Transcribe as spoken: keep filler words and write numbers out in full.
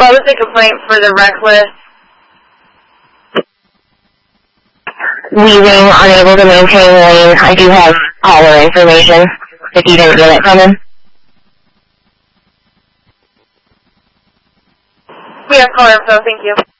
What was the complaint for the reckless? Leaving, unable to maintain lane. I do have caller information if you didn't get it from him. We have caller info, thank you.